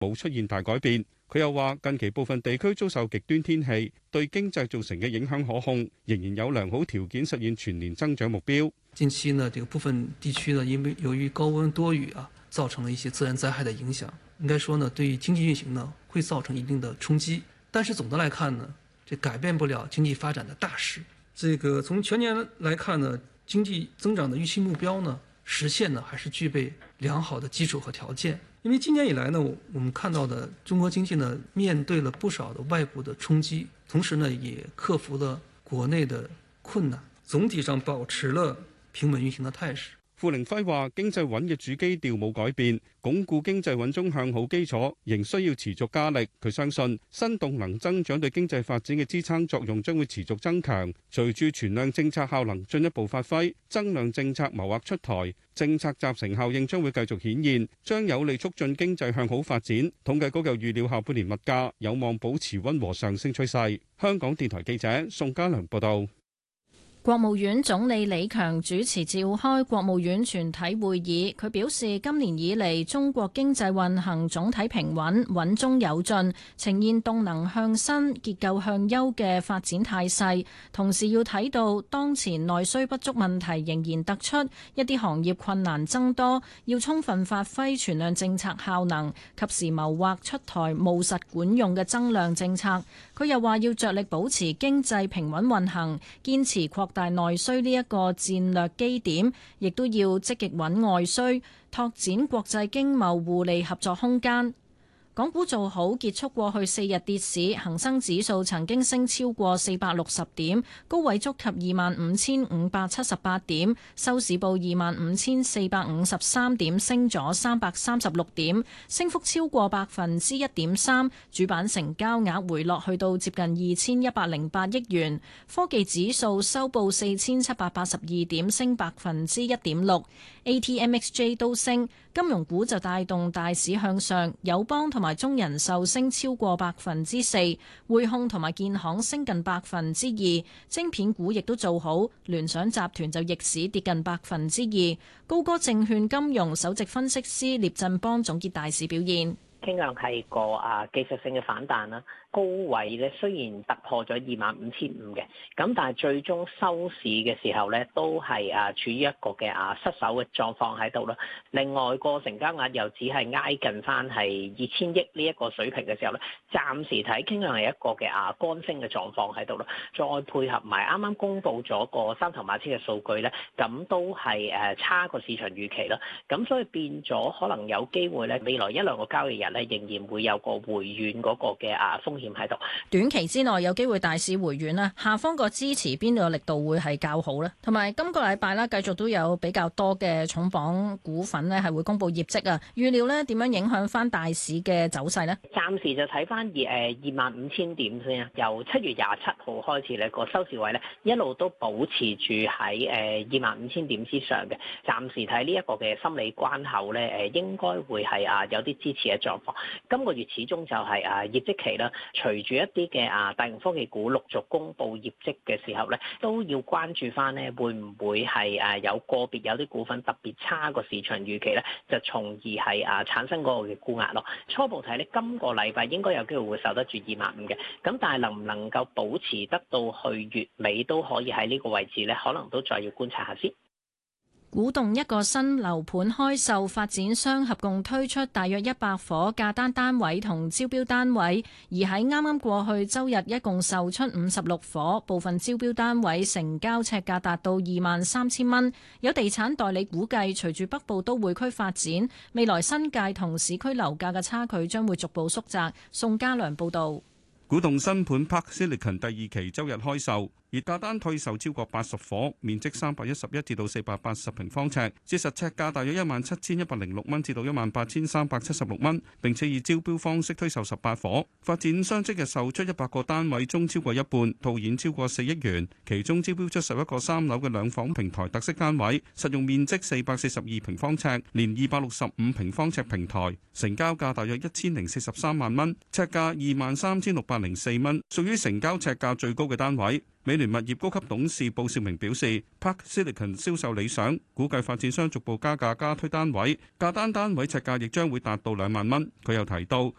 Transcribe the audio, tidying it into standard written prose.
冇出現大改變。佢又話：近期部分地區遭受極端天氣，對經濟造成嘅影響可控，仍然有良好條件實現全年增長目標。 近期呢，這個部分地區呢，因為由於高溫多雨啊，造成了一些自然災害的影響，應該說呢，對於經濟運行呢，會造成一定的衝擊。但是總的來看呢，這改變不了經濟發展的大勢。這個從全年來看呢，經濟增長的預期目標呢，實現呢還是具備良好的基礎和條件。因為今年以來呢，我們看到的中國經濟呢，面對了不少的外部的衝擊，同時呢，也克服了國內的困難，總體上保持了平穩運行的態勢。 傅凌輝話：經濟穩嘅主基調冇改變，鞏固經濟穩中向好基礎仍需要持續加力。佢相信新動能增長對經濟發展嘅支撐作用將會持續增強。隨住存量政策效能進一步發揮，增量政策謀劃出台，政策集成效應將會繼續顯現，將有利促進經濟向好發展。統計局又預料下半年物價有望保持溫和上升趨勢。香港電台記者宋家良報道。 國務院總理李強主持召開國務院全體會議，佢表示今年以嚟中國經濟運行總體平穩，穩中有進，呈現動能向新、結構向優嘅發展態勢。同時要睇到當前內需不足問題仍然突出，一啲行業困難增多，要充分發揮存量政策效能，及時謀劃出台務實管用嘅增量政策。佢又話要着力保持經濟平穩運行，堅持擴大內需呢一個戰略基點，亦都要積極穩外需，拓展國際經貿互利合作空間。港股做好，結束過去4日跌市，恒生指數曾經升超過460點，高位觸及25,578點，收市報25,453點，升咗336點，升幅超過1.3%。主板成交額回落去到接近2,108億元。科技指數收報4,782點，升1.6%。ATMXJ 都升，金融股就帶動大市向上，友邦同埋中人壽升超過4%，匯控同埋建行升近2%，晶片股亦都做好，聯想集團就逆市跌近2%。高歌證券金融首席分析師聶振邦總結大市表現。 傾向係個技術性嘅反彈啦，高位咧雖然突破咗25,500嘅，咁但係最終收市嘅時候咧都係處於一個嘅失守嘅狀況喺度啦。另外個成交額又只係挨近翻係2,000億呢一個水平嘅時候咧，暫時睇傾向係一個嘅乾升嘅狀況喺度啦。再配合埋啱啱公布咗個三頭馬車嘅數據咧，咁都係差過市場預期啦。咁所以變咗可能有機會咧，未來1-2個交易日仍然會有個回軟嗰個嘅風險喺度。 短期之內有機會大市回軟啦，下方個支持邊度嘅力度會係較好呢？同埋今個禮拜啦，繼續都有比較多嘅重磅股份呢係會公布業績啊。預料呢點樣影響翻大市嘅走勢呢？ 暫時就睇翻25,000點先啊。由7月27號開始呢個收市位呢一路都保持住喺25,000點之上嘅。暫時睇呢一個嘅心理關口呢，應該會係有啲支持嘅狀況。今個月始終就係業績期啦，隨住一啲嘅大型科技股陸續公布業績嘅時候咧，都要關注翻咧，會唔會係有個別有啲股份特別差過市場預期咧，就從而係產生嗰個嘅沽壓咯。初步睇咧，今個禮拜應該有機會會受得住25,000嘅，咁但係能唔能夠保持得到去月尾都可以喺呢個位置咧，可能都再要觀察下先。 古洞一個新樓盤開售，發展商合共推出大約100伙價單單位同招標單位，而喺啱啱過去周日一共售出56伙，部分招標單位成交尺價達到23,000蚊。有地產代理估計，隨住北部都會區發展，未來新界同市區樓價嘅差距將會逐步縮窄。宋家良報導。 古洞新盤 Park Silicon 第2期周日開售。而價單退售超過80伙，面積311至到480平方尺，折實尺價大約17,106蚊至到18,376蚊。並且以招標方式推售18伙。發展商即日售出100個單位中超過一半，套現超過4億元。其中招標出11個3樓嘅兩房平台特色單位，實用面積442平方尺，連265平方尺平台，成交價大約1,043萬蚊，尺價23,600 104蚊，屬於成交尺價最高嘅單位。美聯物業高級董事布少明表示 ，Park Silicon 銷售理想，估計發展商逐步加價加推單位，價單單位尺價亦將會達到2萬蚊。佢又提到，